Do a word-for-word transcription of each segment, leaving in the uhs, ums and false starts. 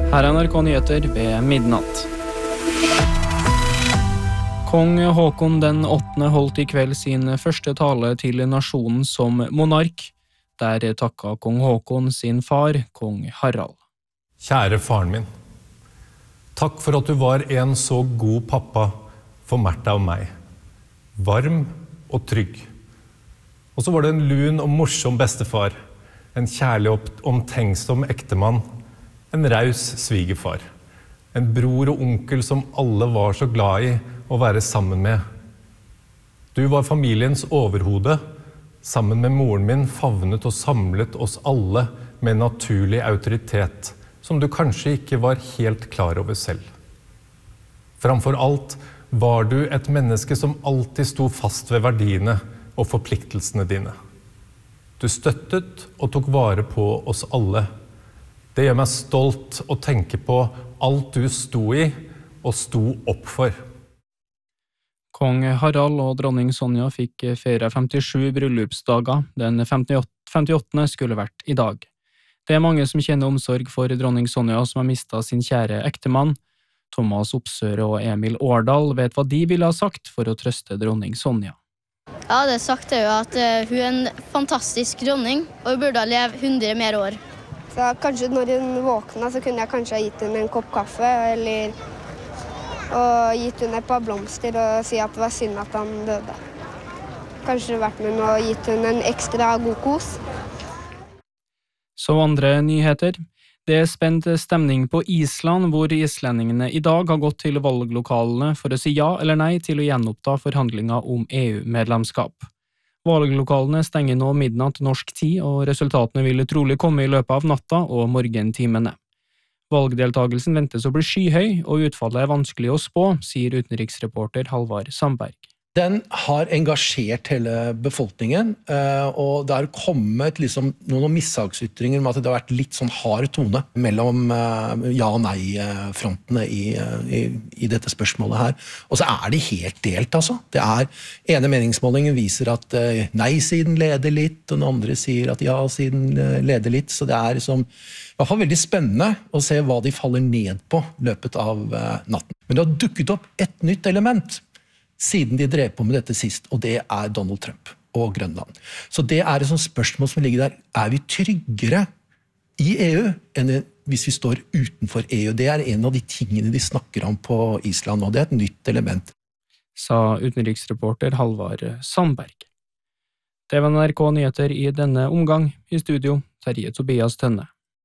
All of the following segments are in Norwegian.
Her er N R K Nyheter ved midnatt. Kong Håkon den åttende holdt i kveld sin første tale til nasjonen som monark. Der takket kong Håkon sin far, kong Harald. Kjære faren min, takk for at du var en så god pappa for Märtha og meg. Varm og trygg. Og så var det en lun og morsom bestefar, en kjærlig og omtenksom ektemann, en raus svigerfar, en bror og onkel som alle var så glad i å være sammen med. Du var familiens overhode. Sammen med moren min favnet og samlet oss alle med naturlig autoritet, som du kanskje ikke var helt klar over selv. Framfor alt var du et menneske som alltid sto fast ved verdiene og forpliktelsene dine. Du støttet og tok vare på oss alle. Det gjør meg stolt å tenke på alt du sto i og sto opp for. Kong Harald og dronning Sonja fikk feire femtisju bryllupsdager. Den femtiåttende skulle vært i dag. Det er mange som kjenner omsorg for dronning Sonja som har mistet sin kjære ektemann. Thomas Opsøre og Emil Årdal vet hva de ville ha sagt for å trøste dronning Sonja. Ja, det sagt er jo at uh, hun er en fantastisk dronning, og hun burde leve hundre mer år. Så kanskje når hun våkna, så kunne jeg kanskje ha gitt henne en kopp kaffe, eller og gitt henne et par blomster og si at det var synd at han døde. Kanskje vært med og gitt henne en ekstra god kos. Så andre nyheter. Det er spent stemning på Island, hvor islendingene i dag har gått til valglokalene for å si ja eller nei til å gjenoppta forhandlinger om E U-medlemskap. Valglokalene stenger nå midnatt norsk tid, og resultatene vil trolig komme i løpet av natta og morgentimene. Valgdeltagelsen ventes å bli skyhøy, og utfallet er vanskelig å spå, sier utenriksreporter Halvard Sandberg. Den har engasjert hele befolkningen, og det har kommet liksom noen mishagsytringer om at det har vært litt sånn hard tone mellom ja- og nei-frontene i, i, i dette spørsmålet her. Og så er de helt delt, altså. Det er, ene meningsmålingen viser at nei-siden leder litt, og den andre sier at ja-siden leder litt, så det er liksom i hvert fall veldig spennende å se hva de faller ned på løpet av natten. Men det har dukket opp et nytt element siden de drev på med dette sist, og det er Donald Trump og Grønland. Så det er et sånt spørsmål som ligger der. Er vi tryggere i E U enn hvis vi står utenfor E U? Det er en av de tingene de snakker om på Island, og det er et nytt element. Sa utenriksreporter Halvard Sandberg. Det var N R K Nyheter i denne omgang. I studio, Terje Tobias Tønne.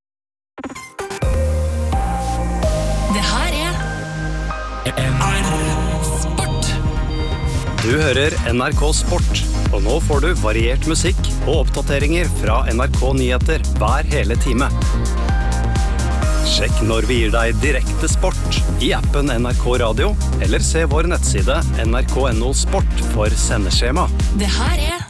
Det her er N R Sport. Du hører N R K Sport, og nå får du variert musikk og oppdateringer fra N R K Nyheter hver hele time. Sjekk når vi gir deg direkte sport i appen N R K Radio, eller se vår nettside N R K punktum N O Sport for sendeskjema. Det her er